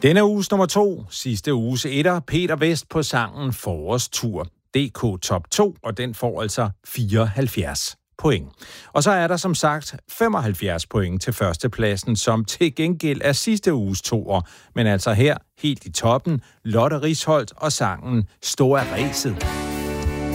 Denne uges nummer 2, sidste uges etter, Peter Vest på sangen Forårstur. DK Top 2, og den får altså 74 point. Og så er der som sagt 75 point til førstepladsen, som til gengæld er sidste uges toer. Men altså her, helt i toppen, Lotte Risholdt og sangen Stå af ræset.